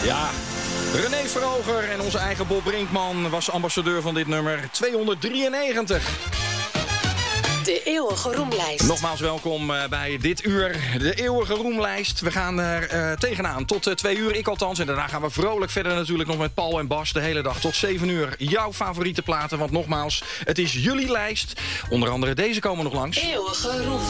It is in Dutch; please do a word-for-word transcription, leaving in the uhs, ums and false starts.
Ja, René Vroger en onze eigen Bob Brinkman was ambassadeur van dit nummer tweehonderddrieënnegentig. De eeuwige roemlijst. Nogmaals welkom uh, bij dit uur, de eeuwige roemlijst. We gaan er uh, tegenaan tot uh, twee uur, ik althans. En daarna gaan we vrolijk verder natuurlijk nog met Paul en Bas. De hele dag tot zeven uur. Jouw favoriete platen, want nogmaals, het is jullie lijst. Onder andere deze komen nog langs. Eeuwige roemlijst.